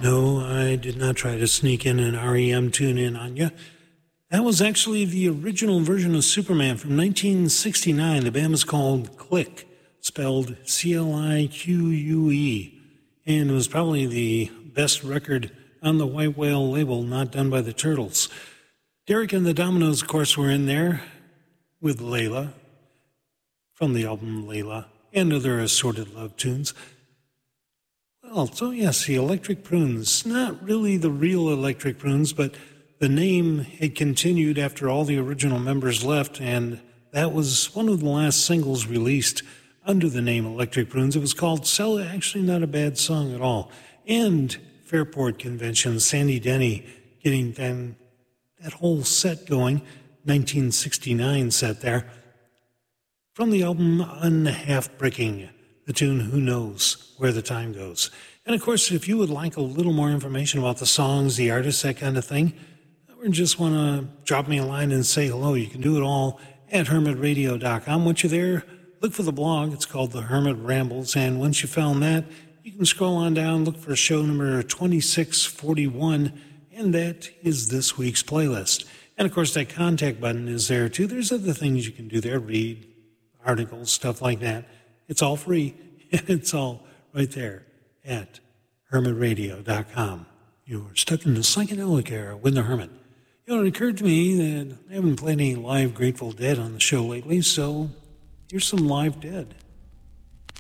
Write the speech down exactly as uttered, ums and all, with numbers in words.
No, I did not try to sneak in an R E M tune in on you. That was actually the original version of Superman from nineteen sixty-nine. The band was called Click, spelled C L I Q U E, and it was probably the best record on the White Whale label, not done by the Turtles. Derek and the Dominoes, of course, were in there with Layla from the album Layla and other assorted love tunes. Well, so yes, the Electric Prunes, not really the real Electric Prunes, but the name had continued after all the original members left, and that was one of the last singles released under the name Electric Prunes. It was called Sell It, actually not a bad song at all. And Fairport Convention, Sandy Denny getting them, that whole set going, nineteen sixty-nine set there, from the album Unhalf-Bricking, the tune Who Knows Where the Time Goes. And of course, if you would like a little more information about the songs, the artists, that kind of thing, or just want to drop me a line and say hello, you can do it all at hermit radio dot com. Once you're there, look for the blog. It's called The Hermit Rambles. And once you found that, you can scroll on down, look for show number twenty-six forty-one, and that is this week's playlist. And of course, that contact button is there too. There's other things you can do there, read articles, stuff like that. It's all free, and it's all right there at hermit radio dot com. You're stuck in the psychedelic era with the Hermit. You know, it occurred to me that I haven't played any live Grateful Dead on the show lately, so here's some live Dead.